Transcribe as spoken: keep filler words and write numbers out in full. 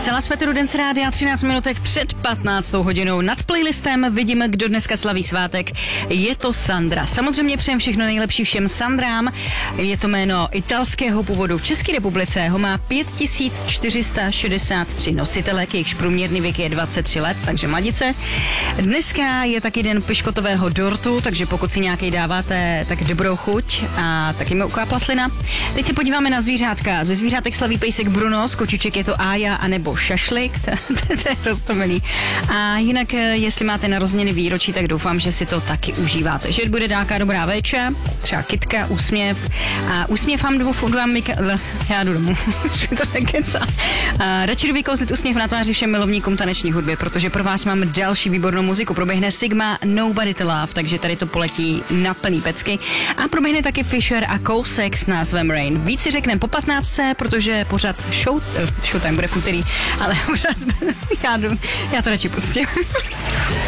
Sela Sveteru Dance Rádia, třináct minutek před patnáctou hodinou. Nad playlistem vidíme, kdo dneska slaví svátek. Je to Sandra. Samozřejmě přejem všechno nejlepší všem Sandrám. Je to jméno italského původu. V České republice ho má pět tisíc čtyři sta šedesát tři nositelek, jejichž průměrný věk je dvacet tři let, takže mladice. Dneska je taky den piškotového dortu, takže pokud si nějaký dáváte, tak dobrou chuť a taky mi ukápla slina. Teď se podíváme na zvířátka. Ze zvířátek slaví pejsek Bruno, z kočiček je to Ája a nebo Šašlik, to, to, to je roztomilý. A jinak, jestli máte narozeniny výročí, tak doufám, že si to taky užíváte. Že bude nějaká dobrá večer, třeba kytka, úsměv. A úsměv vám dvou vám já jdu domů, už mi to nekecá. A radši jdu vykouzlit úsměv na tváři všem milovníkům taneční hudby, protože pro vás mám další výbornou muziku. Proběhne Sigma Nobody to Love, takže tady to poletí na plný pecky. A proběhne taky Fisher a Kousek s názvem Rain. Víc si řekneme po patnáctce, protože pořád show, uh, showtime bude v úterý, ale pořád já, jdu, já to radši pustím.